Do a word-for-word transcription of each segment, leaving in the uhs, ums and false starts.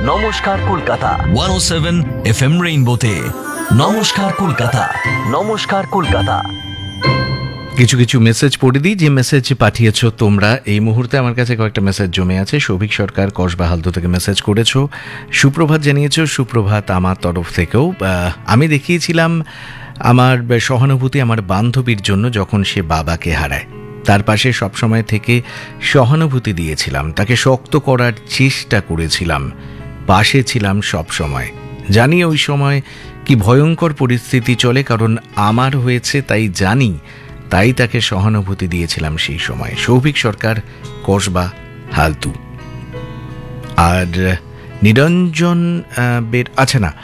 নমস্কার কলকাতা একশো সাত এফ এম রেইনবোতে নমস্কার কলকাতা। নমস্কার কলকাতা। কিছু কিছু মেসেজ পড়ে দিই যে মেসেজ পাঠিয়েছো তোমরা। এই মুহূর্তে আমার কাছে কয়েকটা মেসেজ জমে আছে। সৌভিক সরকার কসবা হালদু থেকে মেসেজ করেছো, সুপ্রভাত জানিয়েছো। সুপ্রভাত আমার তরফ থেকেও। আমি দেখিয়েছিলাম আমার সহানুভূতি আমার বান্ধবীর জন্য যখন সে বাবাকে হারায়। তার পাশে সবসময় থেকে সহানুভূতি দিয়েছিলাম, তাকে শক্ত করার চেষ্টা করেছিলাম, পাশে ছিলাম সব সময়। জানি ওই সময় কি ভয়ঙ্কর পরিস্থিতি চলে, কারণ আমার হয়েছে তাই জানি, তাই তাকে সহানুভূতি দিয়েছিলাম সেই সময়। সৌভিক সরকার কসবা হালতু। আর নিরঞ্জন বের আচ্ছা না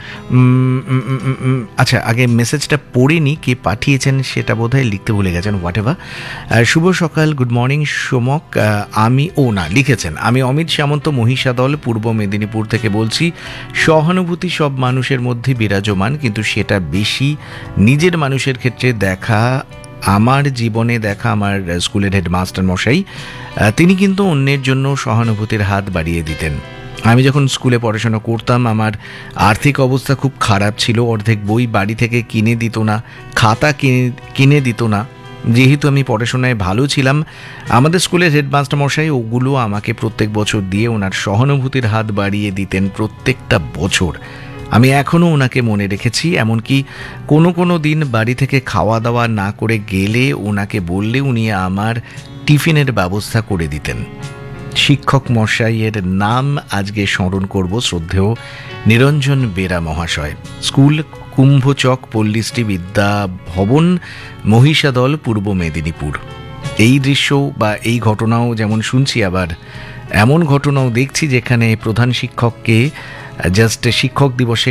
আচ্ছা আগে মেসেজটা পড়ে নি, কে পাঠিয়েছেন সেটা বোধহয় লিখতে ভুলে গেছেন। What ever. শুভ সকাল, গুড মর্নিং সোমক। আমি ও না লিখেছেন, আমি অমিত সামন্ত মহিষাদল পূর্ব মেদিনীপুর থেকে বলছি। সহানুভূতি সব মানুষের মধ্যে বিরাজমান, কিন্তু সেটা বেশি নিজের মানুষের ক্ষেত্রে দেখা। আমার জীবনে দেখা আমার স্কুলের হেডমাস্টার মশাই, তিনি কিন্তু অন্যের জন্য সহানুভূতির হাত বাড়িয়ে দিতেন। আমি যখন স্কুলে পড়াশোনা করতাম আমার আর্থিক অবস্থা খুব খারাপ ছিল, অর্ধেক বই বাড়ি থেকে কিনে দিত না, খাতা কিনে কিনে দিত না। যেহেতু আমি পড়াশোনায় ভালো ছিলাম, আমাদের স্কুলের হেডমাস্টার মশাই ওগুলো আমাকে প্রত্যেক বছর দিয়ে ওনার সহানুভূতির হাত বাড়িয়ে দিতেন প্রত্যেকটা বছর। আমি এখনও ওনাকে মনে রেখেছি। এমনকি কোনো কোনো দিন বাড়ি থেকে খাওয়া দাওয়া না করে গেলে ওনাকে বললে উনি আমার টিফিনের ব্যবস্থা করে দিতেন। শিক্ষক মশাইয়ের নাম আজকে স্মরণ করব, শ্রদ্ধেয় নিরঞ্জন বেরা মহাশয়। স্কুল কুম্ভচক পল্লীশ্রী বিদ্যা ভবন, মহিষাদল, পূর্ব মেদিনীপুর। এই দৃশ্য বা এই ঘটনাও যেমন শুনছি, আবার এমন ঘটনাও দেখছি যেখানে প্রধান শিক্ষককে জাস্ট শিক্ষক দিবসে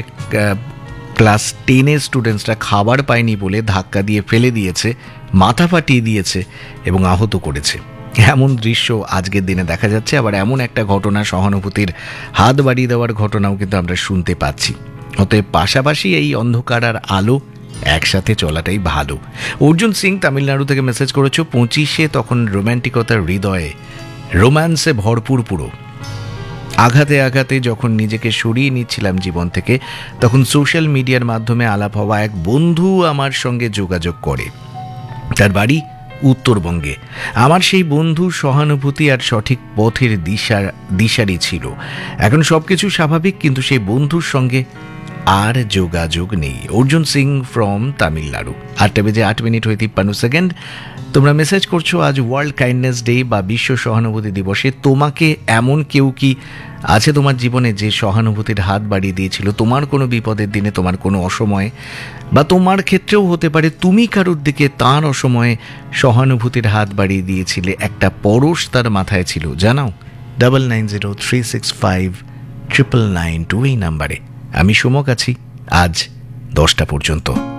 ক্লাস টেনের স্টুডেন্টসরা খাবার পায়নি বলে ধাক্কা দিয়ে ফেলে দিয়েছে, মাথা ফাটিয়ে দিয়েছে এবং আহত করেছে। এমন দৃশ্য আজকের দিনে দেখা যাচ্ছে। আবার এমন একটা ঘটনা, সহানুভূতির হাত বাড়িয়ে দেওয়ার ঘটনাও কিন্তু আমরা শুনতে পাচ্ছি। অতএব পাশাপাশি এই অন্ধকার আর আলো একসাথে চলাটাই ভালো। অর্জুন সিং তামিলনাড়ু থেকে মেসেজ করেছো, পঁচিশে তখন রোম্যান্টিকতার হৃদয়ে, রোম্যান্সে ভরপুর পুরো। আঘাতে আঘাতে যখন নিজেকে সরিয়ে নিচ্ছিলাম জীবন থেকে, তখন সোশ্যাল মিডিয়ার মাধ্যমে আলাপ হওয়া এক বন্ধু আমার সঙ্গে যোগাযোগ করে। তার বাড়ি উত্তরবঙ্গে। আমার সেই বন্ধু সহানুভূতি আর সঠিক পথের দিশার দিশারি ছিল। এখন সব কিছু স্বাভাবিক, কিন্তু সেই বন্ধুর সঙ্গে আর যোগাযোগ নেই। অর্জুন সিং ফ্রম তামিলনাড়ু। আটটা বেজে আট মিনিট হয়ে তিপ্পান্ন সেকেন্ড। তোমরা মেসেজ করছো আজ ওয়ার্ল্ড কাইন্ডনেস ডে বা বিশ্ব সহানুভূতি দিবসে। তোমাকে এমন কেউ কি আছে তোমার জীবনে যে সহানুভূতির হাত বাড়িয়ে দিয়েছিল তোমার কোনো বিপদের দিনে, তোমার কোনো অসময়ে? বা তোমার ক্ষেত্রেও হতে পারে তুমি কারোর দিকে তার অসময়ে সহানুভূতির হাত বাড়িয়ে দিয়েছিলে, একটা পরশ তার মাথায় ছিল। জানাও double nine zero three six five triple nine two এই নাম্বারে। আমি সোমক আছি আজ দশটা পর্যন্ত।